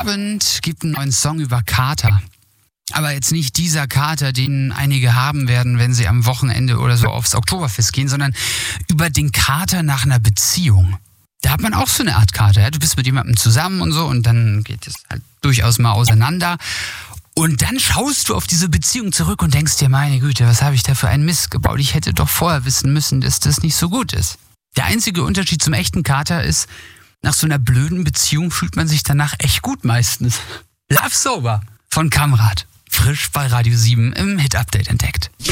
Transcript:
Abend gibt einen neuen Song über Kater. Aber jetzt nicht dieser Kater, den einige haben werden, wenn sie am Wochenende oder so aufs Oktoberfest gehen, sondern über den Kater nach einer Beziehung. Da hat man auch so eine Art Kater. Ja? Du bist mit jemandem zusammen und so und dann geht es halt durchaus mal auseinander. Und dann schaust du auf diese Beziehung zurück und denkst dir, meine Güte, was habe ich da für einen Mist gebaut? Ich hätte doch vorher wissen müssen, dass das nicht so gut ist. Der einzige Unterschied zum echten Kater ist, nach so einer blöden Beziehung fühlt man sich danach echt gut meistens. Love Sober von Kamrat. Frisch bei Radio 7 im Hit-Update entdeckt.